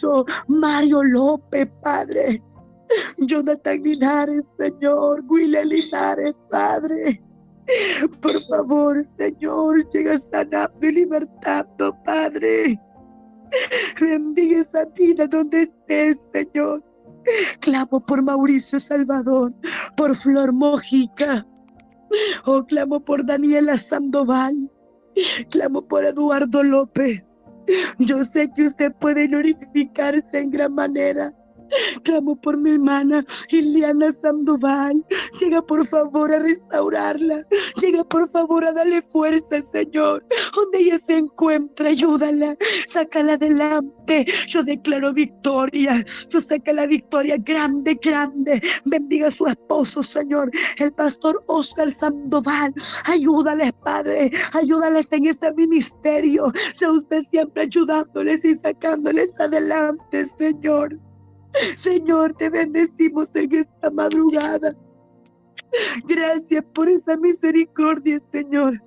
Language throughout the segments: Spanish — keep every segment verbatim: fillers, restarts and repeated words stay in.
esposo Mario López, Padre. Jonathan Linares, Señor. William Linares, Padre. Por favor, Señor, llega sanando y libertando, Padre. Bendiga esa vida donde estés, Señor. Clamo por Mauricio Salvador, por Flor Mojica. Oh, clamo por Daniela Sandoval. Clamo por Eduardo López. Yo sé que usted puede glorificarse en gran manera. Clamo por mi hermana Ileana Sandoval. Llega por favor a restaurarla. Llega por favor a darle fuerza, Señor. Donde ella se encuentra, ayúdala. Sácala adelante. Yo declaro victoria. Yo saca la victoria grande, grande. Bendiga a su esposo, Señor. El pastor Oscar Sandoval. Ayúdales, Padre. Ayúdales en este ministerio. Sea usted siempre ayudándoles y sacándoles adelante, Señor. Señor, te bendecimos en esta madrugada. Gracias por esa misericordia, Señor.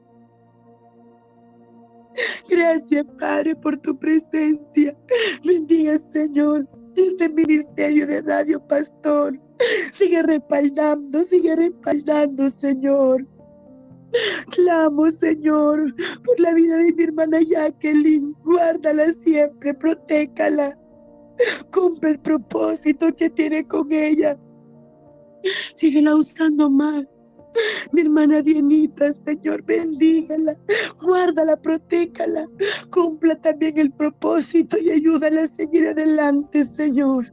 Gracias, Padre, por tu presencia. Bendiga, Señor, este ministerio de Radio Pastor. Sigue respaldando, sigue respaldando, Señor. Clamo, Señor, por la vida de mi hermana Jacqueline. Guárdala siempre, protécala. Cumple el propósito que tiene con ella. Síguela usando más. Mi hermana Dianita, Señor, bendígala, guárdala, protécala. Cumpla también el propósito y ayúdala a seguir adelante, Señor.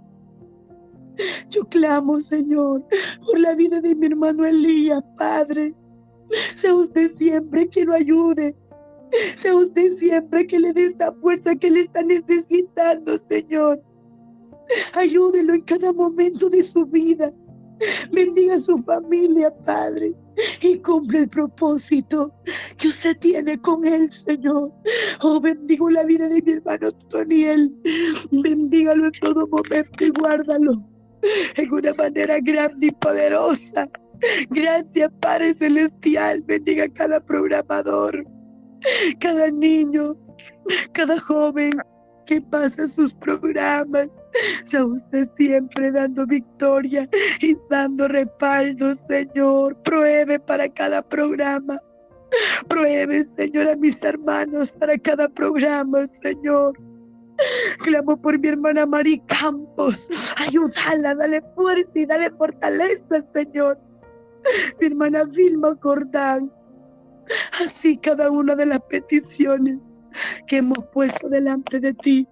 Yo clamo, Señor, por la vida de mi hermano Elías, Padre. Sea usted siempre que lo ayude. Sea usted siempre que le dé esa fuerza que le está necesitando, Señor. Ayúdelo en cada momento de su vida. Bendiga a su familia, Padre, y cumple el propósito que usted tiene con él, Señor. Oh, bendigo la vida de mi hermano Toniel. Bendígalo en todo momento y guárdalo en una manera grande y poderosa. Gracias, Padre Celestial. Bendiga a cada programador, cada niño, cada joven que pasa sus programas. Sea usted siempre dando victoria y dando respaldo, Señor. Pruebe para cada programa. Pruebe, Señor, a mis hermanos para cada programa, Señor. Clamo por mi hermana Mari Campos. Ayúdala, dale fuerza y dale fortaleza, Señor. Mi hermana Vilma Cordán. Así cada una de las peticiones que hemos puesto delante de ti.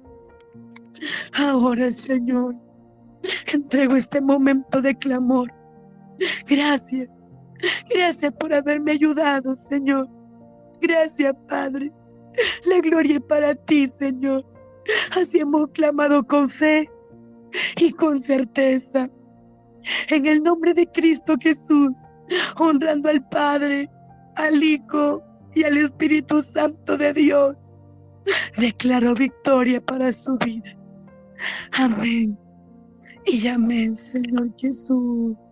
Ahora, Señor, entrego este momento de clamor. Gracias. Gracias por haberme ayudado, Señor. Gracias, Padre. La gloria es para ti, Señor. Así hemos clamado con fe y con certeza. En el nombre de Cristo Jesús, honrando al Padre, al Hijo y al Espíritu Santo de Dios, declaro victoria para su vida. Amén y amén, Señor Jesús.